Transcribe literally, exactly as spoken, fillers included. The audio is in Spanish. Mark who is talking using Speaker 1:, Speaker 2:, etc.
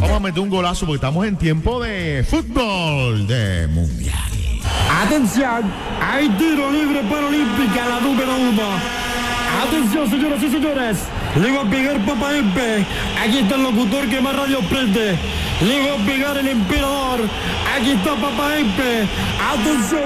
Speaker 1: Vamos a meter un golazo porque estamos en tiempo de fútbol de mundial.
Speaker 2: Atención, hay tiro libre para Olímpica, la número uno. Atención, señoras y señores. Le va a pegar Papaempe. Aquí está el locutor que más radio prende. Le va a pegar el emperador. Aquí está Papaempe. Atención.